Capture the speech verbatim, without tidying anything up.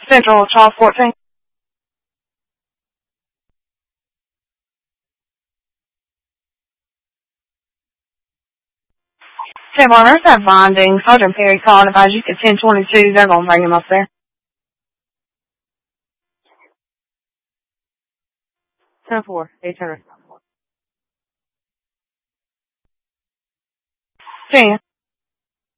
Central, twelve fourteen. Tim on Earth that bonding. Sergeant Perry called about you at ten twenty-two. They're going to bring him up there. ten four, eight hundred. ten.